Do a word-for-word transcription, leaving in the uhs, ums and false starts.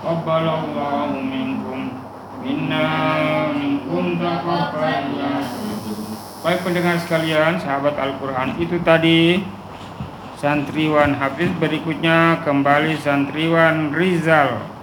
taqabbalallahu minkum minna minkum taqabbalan. Baik pendengar sekalian, sahabat Al-Quran, itu tadi santriwan Hafiz. Berikutnya kembali santriwan Rizal.